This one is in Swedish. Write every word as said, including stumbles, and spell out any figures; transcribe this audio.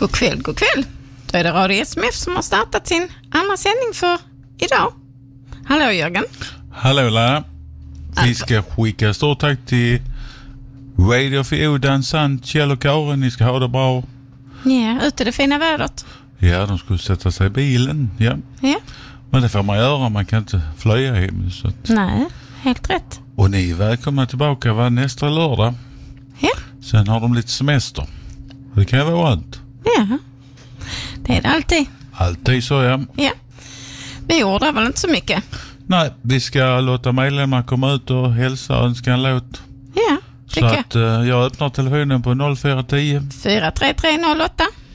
God kväll, god kväll. Då är det Radio S M F som har startat sin andra sändning för idag. Hallå Jörgen. Hallå Lara. Vi ska skicka stort tack till Radio för Odan, Sant, Kjell och Karin. Ni ska ha det bra. Ja, ute det fina vädret. Ja, de skulle sätta sig i bilen. Ja. Ja. Men det får man göra, man kan inte flyga hem. Så att... Nej, helt rätt. Och ni är välkomna tillbaka var nästa lördag. Ja. Sen har de lite semester. Det kan ju vara allt. Ja, det är det alltid. Alltid så, ja. Ja, vi ordrar väl inte så mycket. Nej, vi ska låta medlemmar komma ut och hälsa och önska en låt. Ja, så att uh, jag öppnar telefonen på noll fyra tio fyra tre tre noll åtta